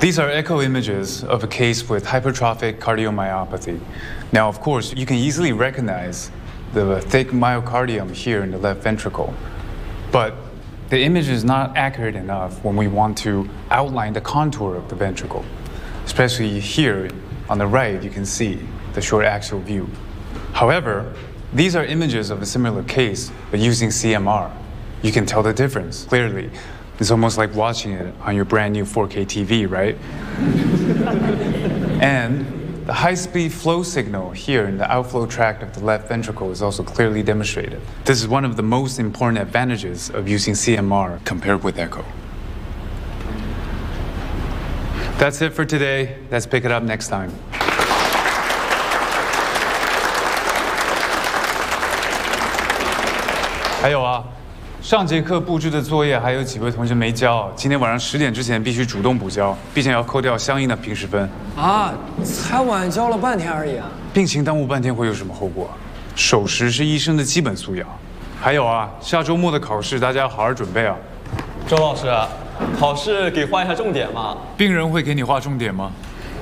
These are echo images of a case with hypertrophic cardiomyopathy. Now, of course, you can easily recognize the thick myocardium here in the left ventricle, but the image is not accurate enough when we want to outline the contour of the ventricle. Especially here on the right, you can see the short axial view. However, these are images of a similar case, but using CMR. You can tell the difference clearly. It's almost like watching it on your brand new 4K TV, right? And the high-speed flow signal here in the outflow tract of the left ventricle is also clearly demonstrated. This is one of the most important advantages of using CMR compared with echo. That's it for today. Let's pick it up next time. 还有啊，上节课布置的作业还有几位同学没交，今天晚上10点之前必须主动补交，并且要扣掉相应的平时分。 啊，才晚交了半天而已啊！ 病情耽误半天会有什么后果？守时是医生的基本素养。还有啊，下周末的考试大家要好好准备啊。 周老师，考试给画一下重点嘛。 病人会给你画重点吗？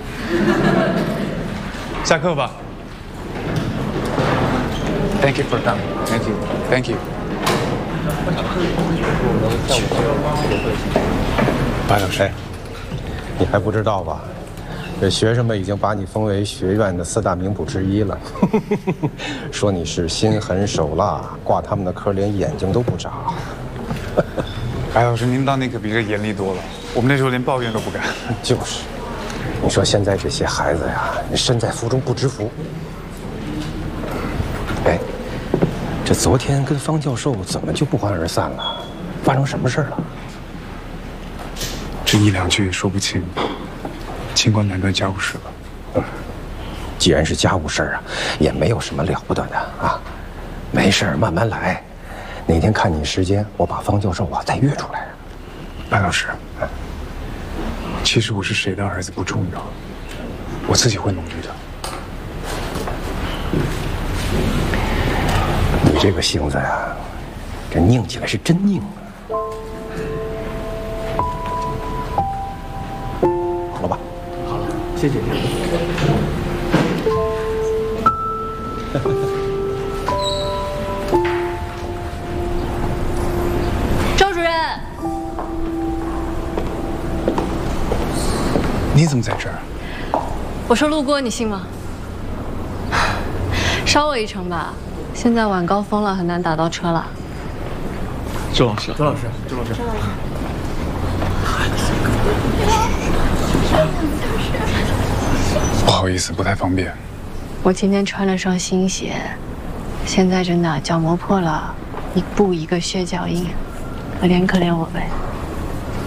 下课吧。Thank you for coming. Thank you. Thank you. 白老师， 你还不知道吧？这学生们已经把你封为学院的4大名捕之一了，说你是心狠手辣，挂他们的科连眼睛都不眨。 白老师，您当那可比这严厉多了，我们那时候连抱怨都不敢。 就是，你说现在这些孩子呀，身在福中不知福。哎，这昨天跟方教授怎么就不欢而散了？发生什么事了？ 这1、2句也说不清，尽管难断家务事了。 既然是家务事啊，也没有什么了不得的啊，没事慢慢来。哪天看你时间，我把方教授啊再约出来。 白老师，其实我是谁的儿子不重要，我自己会努力的。 你这个性子呀，这拧起来是真拧啊。好了吧？ 好了，谢谢你。 周主任， 你怎么在这儿？ 我说路过，你信吗？捎我一程吧，现在晚高峰了，很难打到车了。 周老师， 不好意思，不太方便。 我今天穿了双新鞋，现在真的脚磨破了，一步一个血脚印，可怜可怜我呗。